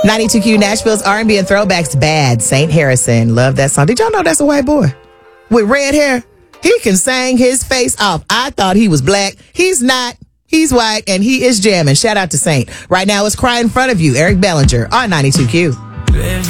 92Q Nashville's R&B and throwbacks. Bad. Saint Harrison. Love that song. Did y'all know that's a white boy with red hair? He can sing his face off. I thought he was black. He's not. He's white, and he is jamming. Shout out to Saint. Right now, it's Cry in Front of You. Eric Bellinger on 92Q.